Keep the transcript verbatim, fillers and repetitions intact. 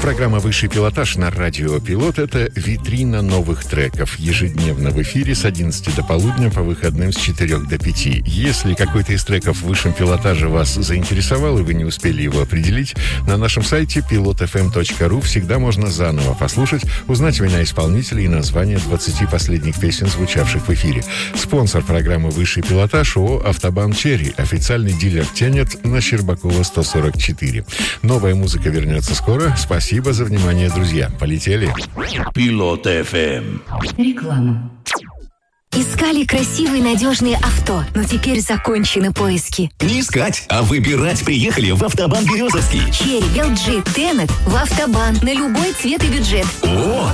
Программа «Высший пилотаж» на радио «Пилот» — это витрина новых треков. Ежедневно в эфире с одиннадцати до полудня, по выходным с четырёх до пяти. Если какой-то из треков в высшем пилотаже вас заинтересовал и вы не успели его определить, на нашем сайте пилот эф эм точка ру всегда можно заново послушать, узнать имена исполнителей и названия двадцати последних песен, звучавших в эфире. Спонсор программы «Высший пилотаж» ООО «Автобан Черри», официальный дилер Тенет на Щербакова сто сорок четыре. Новая музыка вернется скоро. Спасибо за внимание, друзья. Полетели. Пилот эф эм. Реклама. Искали красивые надежные авто, но теперь закончены поиски. Не искать, а выбирать приехали в Автобан Березовский. Черри, эл джи, Тенет в Автобан на любой цвет и бюджет. О,